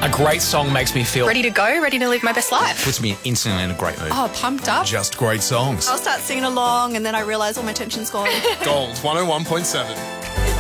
A great song makes me feel... Ready to go, ready to live my best life. Puts me instantly in a great mood. Oh, pumped up. Just great songs. I'll start singing along and then I realise all my tension's gone. Gold 101.7.